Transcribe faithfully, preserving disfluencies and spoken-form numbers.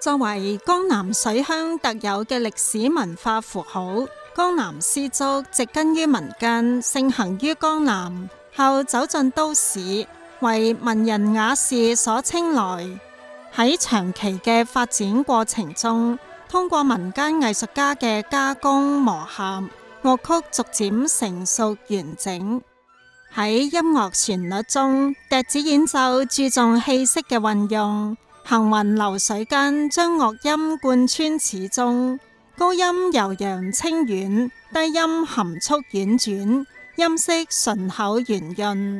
作為江南水鄉特有嘅歷史文化符號，江南絲竹植根於民間，盛行於江南，後走進都市，為文人雅士所青睞。喺長期嘅發展過程中，通過民間藝術家嘅加工磨合，樂曲逐漸成熟完整。喺音樂旋律中，笛子演奏注重氣息嘅運用，行雲流水間將樂音貫穿始終，高音悠揚清遠，低音含蓄婉轉，音色順口圓潤。